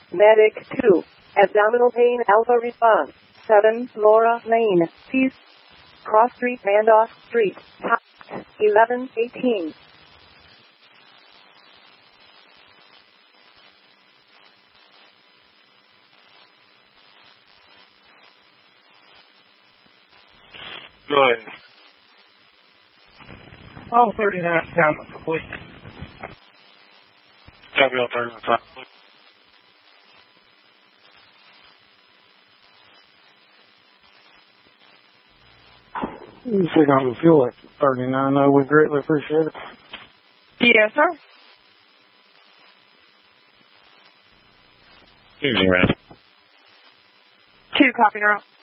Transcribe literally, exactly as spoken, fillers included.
Medic two. Abdominal pain alpha response. seven. Laura Lane. Peace. Cross Street Randolph Street. Top. eleven eighteen. Go ahead. All thirty-nine pounds, please. Copy all thirty-nine pounds, please. You think I can feel like thirty-nine, though. We greatly appreciate it. Yes, sir. Evening, man. Two, copy, route.